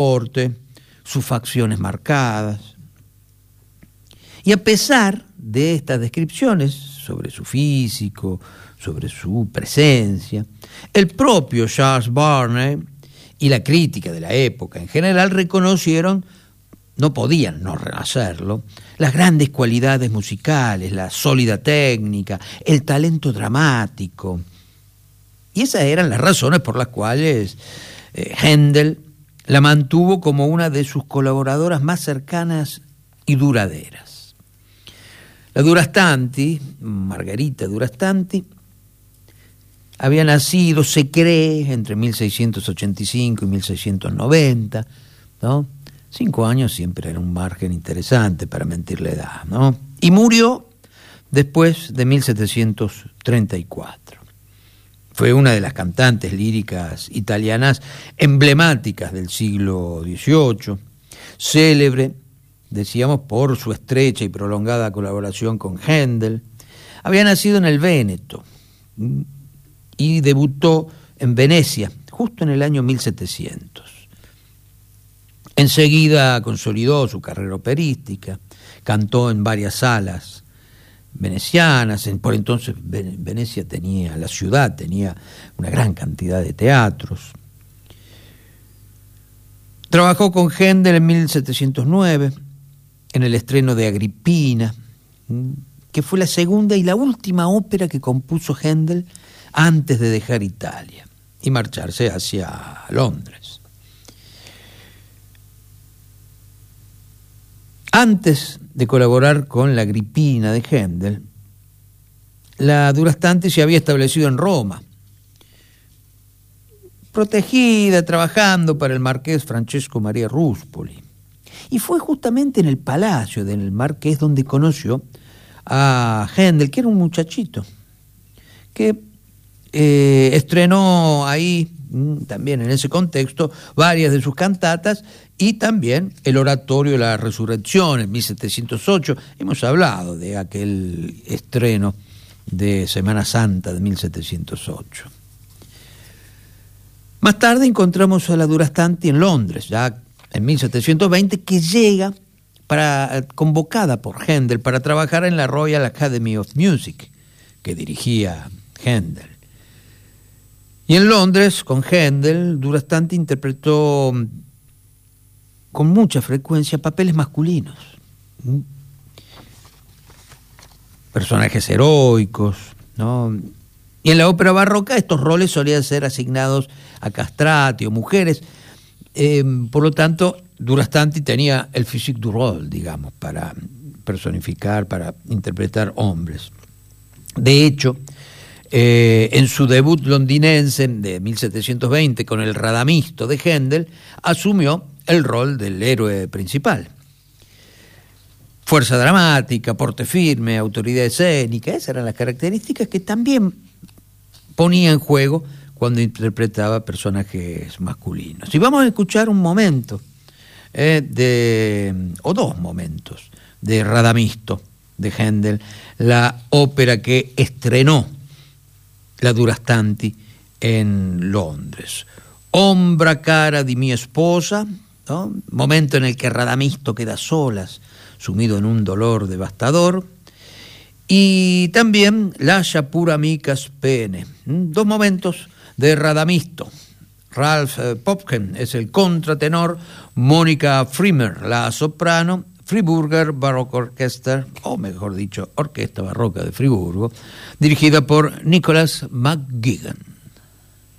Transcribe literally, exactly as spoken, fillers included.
porte, sus facciones marcadas. Y a pesar de estas descripciones sobre su físico, sobre su presencia, el propio Charles Barnet y la crítica de la época en general reconocieron, no podían no hacerlo, las grandes cualidades musicales, la sólida técnica, el talento dramático. Y esas eran las razones por las cuales eh, Händel la mantuvo como una de sus colaboradoras más cercanas y duraderas. La Durastanti, Margherita Durastanti, había nacido, se cree, entre mil seiscientos ochenta y cinco y mil seiscientos noventa, ¿no? Cinco años siempre era un margen interesante para mentir la edad, ¿no? Y murió después de mil setecientos treinta y cuatro. Fue una de las cantantes líricas italianas emblemáticas del siglo dieciocho, célebre, decíamos, por su estrecha y prolongada colaboración con Händel. Había nacido en el Véneto y debutó en Venecia, justo en el año mil setecientos. Enseguida consolidó su carrera operística, cantó en varias salas venecianas. Por entonces Venecia tenía, la ciudad tenía una gran cantidad de teatros. Trabajó con Händel en mil setecientos nueve, en el estreno de Agripina, que fue la segunda y la última ópera que compuso Händel antes de dejar Italia y marcharse hacia Londres. Antes de colaborar con la Agripina de Händel, la Durastanti se había establecido en Roma, protegida, trabajando para el marqués Francesco Maria Ruspoli. Y fue justamente en el palacio del marqués donde conoció a Händel, que era un muchachito, que eh, estrenó ahí, también en ese contexto, varias de sus cantatas y también el Oratorio de la Resurrección en mil setecientos ocho. Hemos hablado de aquel estreno de Semana Santa de mil setecientos ocho. Más tarde encontramos a la Durastanti en Londres, ya en mil setecientos veinte, que llega para, convocada por Händel para trabajar en la Royal Academy of Music, que dirigía Händel. Y en Londres, con Händel, Durastanti interpretó con mucha frecuencia papeles masculinos, personajes heroicos, ¿no? Y en la ópera barroca estos roles solían ser asignados a castrati o mujeres. Eh, por lo tanto, Durastanti tenía el physique du rôle, digamos, para personificar, para interpretar hombres. De hecho, eh, en su debut londinense de mil setecientos veinte con el Radamisto de Händel, asumió el rol del héroe principal. Fuerza dramática, porte firme, autoridad escénica, esas eran las características que también ponía en juego cuando interpretaba personajes masculinos. Y vamos a escuchar un momento, eh, de, o dos momentos, de Radamisto de Händel, la ópera que estrenó la Durastanti en Londres. Ombra cara di mia sposa, ¿no? Momento en el que Radamisto queda solas, sumido en un dolor devastador. Y también Lascia pura amica spene, dos momentos de Radamisto. Ralph Popken es el contratenor, Mónica Frimer la soprano, Friburger Baroque Orchestra, o mejor dicho, Orquesta Barroca de Friburgo, dirigida por Nicholas McGuigan.